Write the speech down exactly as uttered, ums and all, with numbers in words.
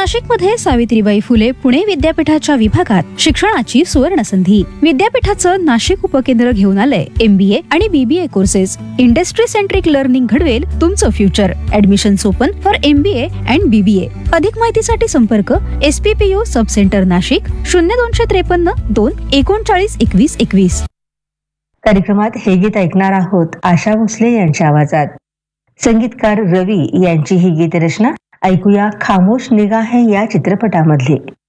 नाशिकमध्ये सावित्रीबाई फुले पुणे विद्यापीठाच्या विभागात शिक्षणाची सुवर्ण संधी. विद्यापीठाचं नाशिक उपकेंद्र घेऊन आलंय एमबीए आणि BBA courses. Industry centric learning घडवेल तुमचं future. Admissions open for MBA and BBA. अधिक माहितीसाठी संपर्क एसपीपीयू सब सेंटर नाशिक शून्य दोनशे त्रेपन्न दोन एकोणचाळीस एकवीस एकवीस. कार्यक्रमात हे गीत ऐकणार आहोत आशा भोसले यांच्या आवाजात. संगीतकार रवी यांची ही गीतरचना. ऐकूया खामोश निगाहे या चित्रपटामधली.